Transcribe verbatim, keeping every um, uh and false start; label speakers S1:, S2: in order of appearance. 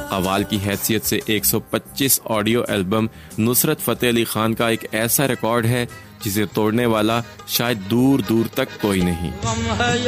S1: अवाल की हैसियत से एक सौ पच्चीस ऑडियो एल्बम नुसरत फतेह अली खान का एक ऐसा रिकॉर्ड है जिसे तोड़ने वाला शायद दूर दूर तक कोई नहीं।